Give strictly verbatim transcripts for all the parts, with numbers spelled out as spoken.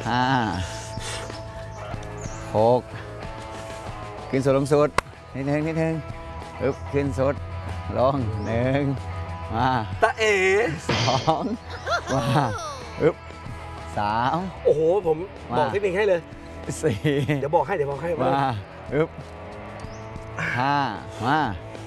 ห้าหกขึ้นสุดลงสุดนิดนึงนิดนึงอึ๊บขึ้นสุดลงหนึ่งมาตาเอ๋สองมาอึ๊บสามโอ้โหผมบอกเทคนิคให้เลยสี่เดี๋ยวบอกให้เดี๋ยวบอกให้มาอึ๊บห้ามา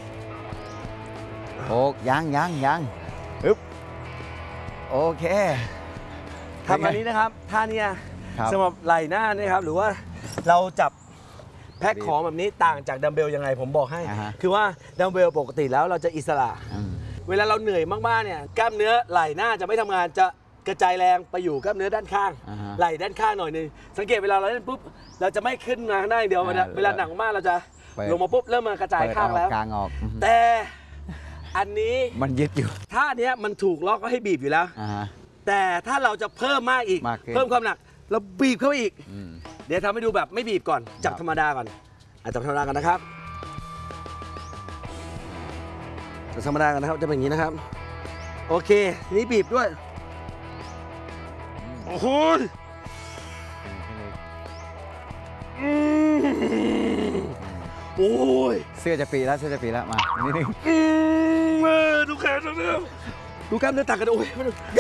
หกยังยังยังอึ๊บโอเคทำอันนี้นะครับท่านี้สำหรับไหล่หน้านี่ครับหรือว่าเราจับแพ็คของแบบนี้ต่างจากดัมเบลยังไงผมบอกให้คือว่าดัมเบลปกติแล้วเราจะอิสระเวลาเราเหนื่อยมากๆเนี่ยกล้ามเนื้อไหล่หน้าจะไม่ทำงานจะกระจายแรงไปอยู่กล้ามเนื้อด้านข้างไหล่ด้านข้างหน่อยนึงสังเกตเวลาเราเล่นปุ๊บเราจะไม่ขึ้นมาข้างหน้าเดียวเวลาหนักมากเราจะลงมาปุ๊บเริ่มมากระจายข้างแล้วแต่อันนี้มันยึดอยู่ท่านี้มันถูกล็อกก็ให้บีบอยู่แล้วแต่ถ้าเราจะเพิ่มมากอีกเพิ่มความหนักเราบีบเข้าไปอีกเดี๋ยวทำให้ดูแบบไม่บีบก่อนจับธรรมดาก่อนจับธรรมดากันนะครับจับธรรมดากันนะครับจะเป็นอย่างนี้นะครับโอเคทีนี้บีบด้วยโอ้โหโอ้ยเสื้อจะปีแล้วเสื้อจะปีแล้วมานิดนึงดูแขนดูดูกล้ามเนื้อต่างกันโอ้ย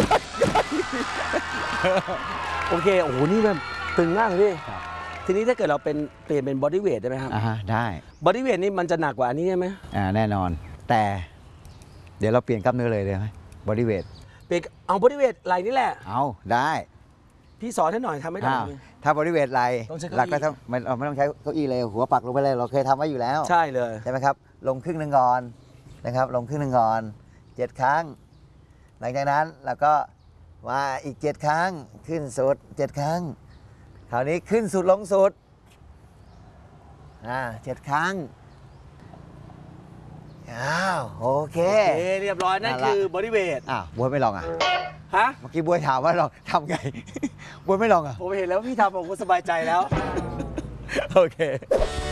โอเคโอ้โหนี่แบบตึงมากเลยพี่ทีนี้ถ้าเกิดเราเป็นเปลี่ยนเป็นบอดี้เวทได้ไหมครับอ่าได้บอดี้เวทนี่มันจะหนักกว่าอันนี้ใช่ไหมอ่าแน่นอนแต่เดี๋ยวเราเปลี่ยนกล้ามเนื้อเลยได้ไหมบอดี้เวทเปลี่ยนเอาบอดี้เวทไหล่นี่แหละเอาได้พี่สอนให้หน่อยทำไม่ได้ถ้าบริเวณไหล่หลักก็ต้องไม่ไม่ต้องใช้เก้าอี้เลยหัวปักลงไปเลยเราเคยทำไว้อยู่แล้วใช่เลยใช่ไหมครับลงครึ่งหนึ่งก่อนนะครับลงครึ่งหนึ่งก่อนเจ็ดครั้งหลังจากนั้นเราก็มาอีกเจ็ดครั้งขึ้นสุดเจ็ดครั้งคราวนี้ขึ้นสุดลงสุดอ่าเจ็ดครั้งอ้าวโอเคเรียบร้อยนั่นคือบอดี้เวทอ้าวบัวไม่ลองอ่ะฮะเมื่อกี้บัวถามว่าลองทำไงบัวไม่ลองอ่ะผมเห็นแล้วพี่ทำผมก็สบายใจแล้วโอเค